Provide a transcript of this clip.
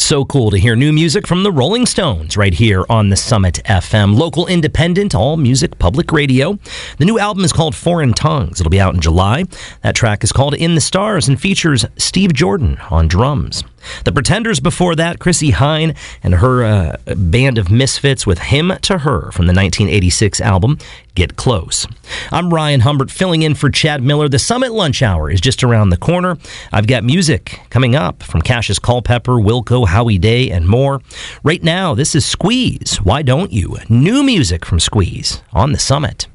So cool to hear new music from the Rolling Stones right here on the Summit FM. Local independent, all music public radio. The new album is called Foreign Tongues. It'll be out in July. That track is called In the Stars and features Steve Jordan on drums. The Pretenders before that, Chrissie Hynde and her band of misfits with Him to Her from the 1986 album Get Close. I'm Ryan Humbert filling in for Chad Miller. The Summit Lunch Hour is just around the corner. I've got music coming up from Cassius Culpepper, Wilco, Howie Day, and more. Right now, this is Squeeze. Why Don't You? New music from Squeeze on the Summit.